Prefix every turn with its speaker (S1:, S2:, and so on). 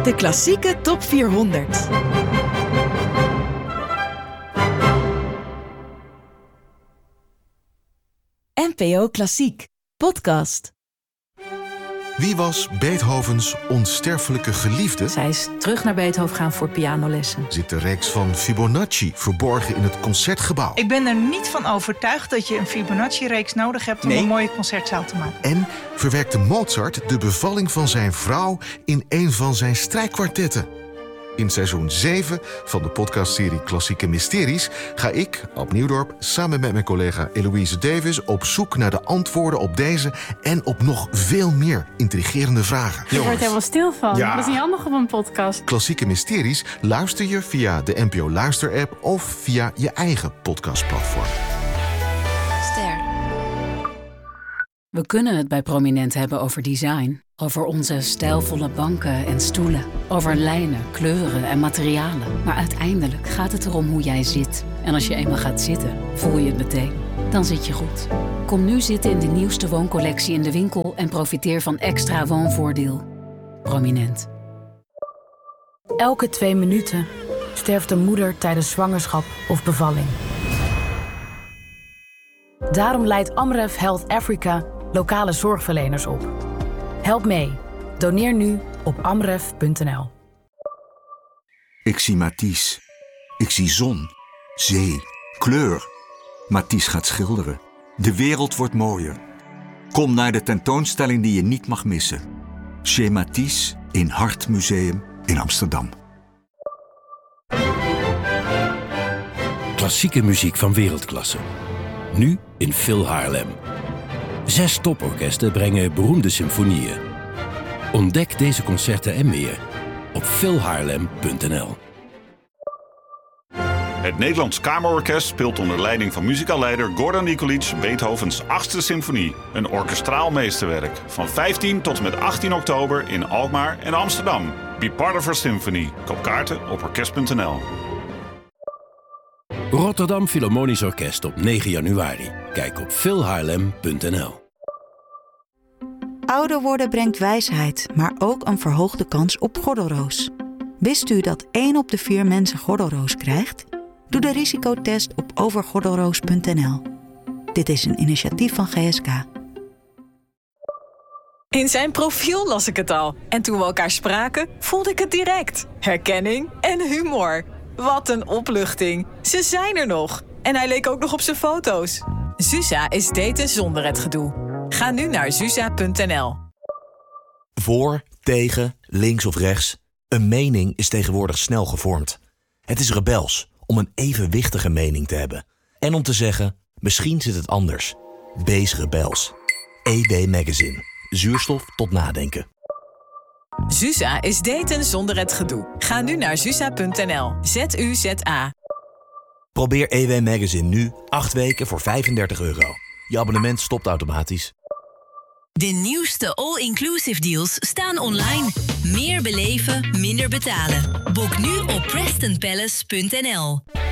S1: De klassieke top 400. NPO Klassiek podcast.
S2: Wie was Beethovens onsterfelijke geliefde?
S3: Zij is terug naar Beethoven gaan voor pianolessen.
S2: Zit de reeks van Fibonacci verborgen in het Concertgebouw?
S4: Ik ben er niet van overtuigd dat je een Fibonacci-reeks nodig hebt om een mooie concertzaal te maken.
S2: En verwerkte Mozart de bevalling van zijn vrouw in een van zijn strijkkwartetten? In seizoen 7 van de podcastserie Klassieke Mysteries ga ik, Ab Nieuwdorp, samen met mijn collega Eloïse Davis op zoek naar de antwoorden op deze en op nog veel meer intrigerende vragen.
S5: Je wordt helemaal stil van.
S2: Ja.
S5: Dat is niet handig op een podcast.
S2: Klassieke Mysteries luister je via de NPO Luister-app of via je eigen podcastplatform.
S3: Ster. We kunnen het bij Prominent hebben over design. Over onze stijlvolle banken en stoelen. Over lijnen, kleuren en materialen. Maar uiteindelijk gaat het erom hoe jij zit. En als je eenmaal gaat zitten, voel je het meteen. Dan zit je goed. Kom nu zitten in de nieuwste wooncollectie in de winkel en profiteer van extra woonvoordeel. Prominent.
S6: Elke 2 minuten sterft een moeder tijdens zwangerschap of bevalling. Daarom leidt Amref Health Africa lokale zorgverleners op. Help mee. Doneer nu op amref.nl.
S7: Ik zie Matisse. Ik zie zon, zee, kleur. Matisse gaat schilderen. De wereld wordt mooier. Kom naar de tentoonstelling die je niet mag missen. Chez Matisse in Hart Museum in Amsterdam.
S8: Klassieke muziek van wereldklasse. Nu in Phil Haarlem. 6 toporkesten brengen beroemde symfonieën. Ontdek deze concerten en meer op philhaarlem.nl.
S9: Het Nederlands Kamerorkest speelt onder leiding van muzikaalleider Gordon Nikolic Beethovens 8e symfonie. Een orkestraal meesterwerk. Van 15 tot en met 18 oktober in Alkmaar en Amsterdam. Be part of our symphony. Koop kaarten op orkest.nl.
S8: Rotterdam Philharmonisch Orkest op 9 januari. Kijk op philhaarlem.nl.
S10: Ouder worden brengt wijsheid, maar ook een verhoogde kans op gordelroos. Wist u dat 1 op de 4 mensen gordelroos krijgt? Doe de risicotest op overgordelroos.nl. Dit is een initiatief van GSK.
S11: In zijn profiel las ik het al. En toen we elkaar spraken, voelde ik het direct. Herkenning en humor. Wat een opluchting. Ze zijn er nog. En hij leek ook nog op zijn foto's. Zusa is daten zonder het gedoe. Ga nu naar zusa.nl.
S12: Voor, tegen, links of rechts. Een mening is tegenwoordig snel gevormd. Het is rebels om een evenwichtige mening te hebben. En om te zeggen, misschien zit het anders. Wees rebels. EW Magazine. Zuurstof tot nadenken.
S11: Zusa is daten zonder het gedoe. Ga nu naar zusa.nl. ZUZA.
S12: Probeer EW Magazine nu 8 weken voor €35. Je abonnement stopt automatisch.
S13: De nieuwste all-inclusive deals staan online. Meer beleven, minder betalen. Boek nu op PrestonPalace.nl.